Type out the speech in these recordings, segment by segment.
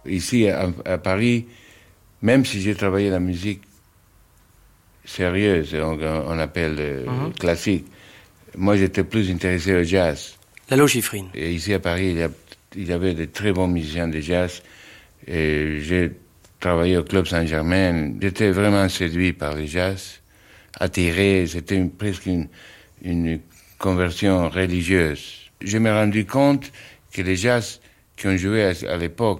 Ici, à Paris, même si j'ai travaillé la musique sérieuse, on appelle classique, moi j'étais plus intéressé au jazz. Lalo Schifrin. Et ici à Paris, il y avait de très bons musiciens de jazz. Et j'ai travaillé au Club Saint-Germain. J'étais vraiment séduit par le jazz, attiré. C'était presque une conversion religieuse. Je me suis rendu compte que les jazz qui ont joué à l'époque,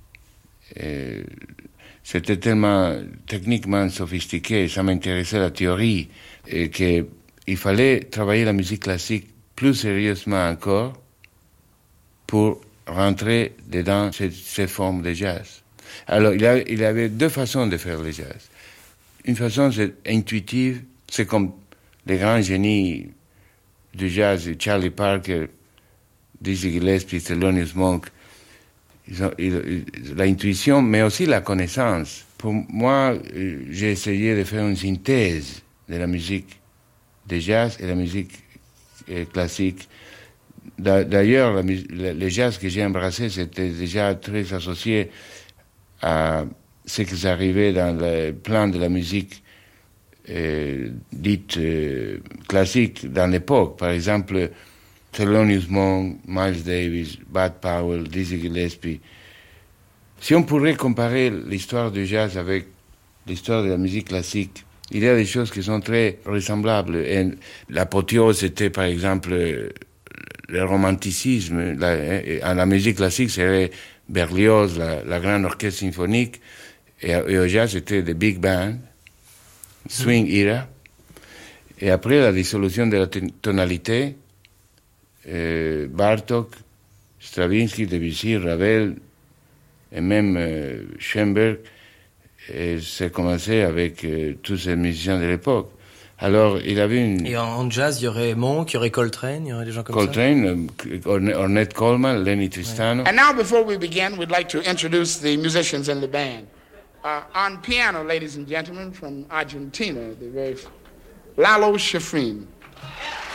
c'était tellement techniquement sophistiqué, ça m'intéressait la théorie, et qu'il fallait travailler la musique classique plus sérieusement encore pour rentrer dedans ces formes de jazz. Alors, il avait deux façons de faire le jazz. Une façon, c'est intuitive, c'est comme les grands génies du jazz, Charlie Parker, Dizzy Gillespie, Thelonious Monk. L'intuition, mais aussi la connaissance. Pour moi, j'ai essayé de faire une synthèse de la musique de jazz et la musique classique. D'ailleurs, le jazz que j'ai embrassé, c'était déjà très associé à ce qui arrivait dans le plan de la musique dite classique dans l'époque. Par exemple, Thelonious Monk, Miles Davis, Bud Powell, Dizzy Gillespie. Si on pourrait comparer l'histoire du jazz avec l'histoire de la musique classique, il y a des choses qui sont très ressemblables. Et l'apothéose était, par exemple, le romanticisme. La musique classique serait Berlioz, la grande orchestre symphonique, et au jazz c'était le big band, swing era. Et après la dissolution de la tonalité, Bartók, Stravinsky, Debussy, Ravel et même Schoenberg, c'est commencé avec tous ces musiciens de l'époque. Alors, il avait une... Et en jazz, il y aurait Monk, il y aurait Coltrane, il y aurait des gens comme Coltrane, Ornette Coleman, Lenny Tristano. And now, before we begin, we'd like to introduce the musicians in the band. On piano, ladies and gentlemen, from Argentina, the very Lalo Schifrin.